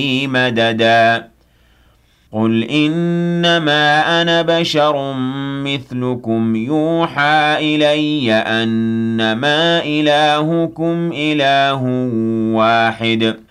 مددا قل إنما أنا بشر مثلكم يوحى إلي أنما إلهكم إله واحد